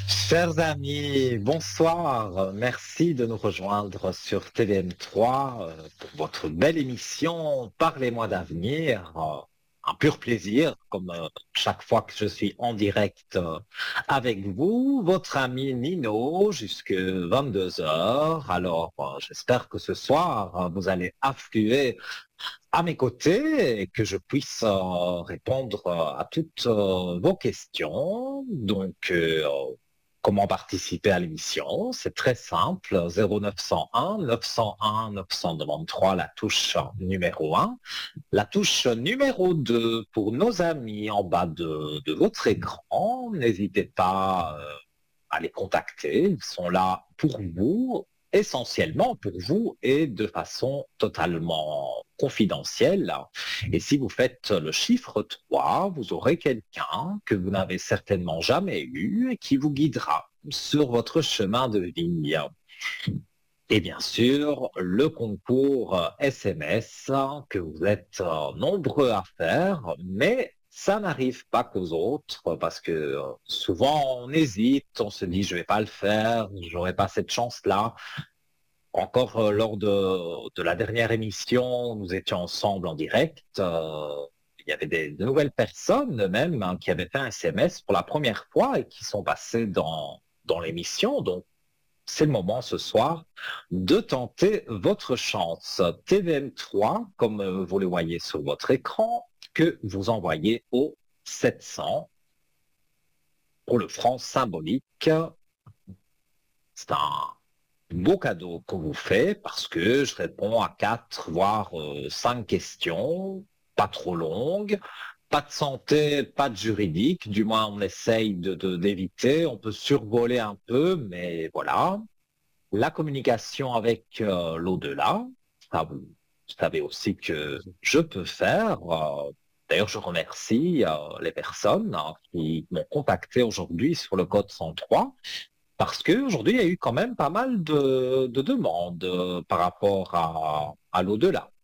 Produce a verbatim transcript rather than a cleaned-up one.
Chers amis, bonsoir. Merci de nous rejoindre sur T V M trois euh, pour votre belle émission Parlez-moi d'avenir. Euh, Un pur plaisir, comme euh, chaque fois que je suis en direct euh, avec vous, votre ami Nino, jusque vingt-deux heures. Alors, euh, j'espère que ce soir, euh, vous allez affluer à mes côtés et que je puisse euh, répondre euh, à toutes euh, vos questions. Donc, euh, comment participer à l'émission? C'est très simple. zéro neuf cent un neuf cent un neuf cent quatre-vingt-treize, la touche numéro un. La touche numéro deux pour nos amis en bas de, de votre écran. N'hésitez pas euh, à les contacter. Ils sont là pour vous, essentiellement pour vous et de façon totalement confidentielle. Et si vous faites le chiffre trois, vous aurez quelqu'un que vous n'avez certainement jamais eu et qui vous guidera sur votre chemin de vie. Et bien sûr, le concours S M S que vous êtes euh, nombreux à faire, mais ça n'arrive pas qu'aux autres parce que euh, souvent on hésite, on se dit je vais pas le faire, j'aurai pas cette chance-là. Encore euh, lors de, de la dernière émission, nous étions ensemble en direct. euh, il y avait des, de nouvelles personnes même hein, qui avaient fait un S M S pour la première fois et qui sont passées dans, dans l'émission. Donc c'est le moment ce soir de tenter votre chance. T V M trois, comme euh, vous le voyez sur votre écran, que vous envoyez au sept cents pour le franc symbolique. C'est un beau cadeau qu'on vous fait parce que je réponds à quatre, voire euh, cinq questions, pas trop longues. Pas de santé, pas de juridique, du moins on essaye de, de- d'éviter, on peut survoler un peu, mais voilà. La communication avec euh, l'au-delà, ça, vous savez aussi que je peux faire. euh, D'ailleurs, je remercie euh, les personnes hein, qui m'ont contacté aujourd'hui sur le code cent trois parce qu'aujourd'hui, il y a eu quand même pas mal de, de demandes euh, par rapport à, à l'au-delà.